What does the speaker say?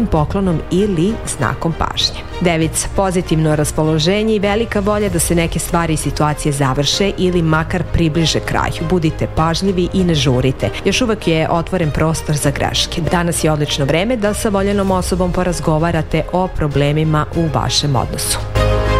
poklonom ili znakom pažnje. Devica, pozitivno raspoloženje i velika volja da se neke stvari i situacije završe ili makar približe kraju. Budite pažljivi i ne žurite. Još uvek je otvoren prostor za greške. Danas je odlično vreme da sa voljenom osobom porazgovarate o problemima u vašem odnosu.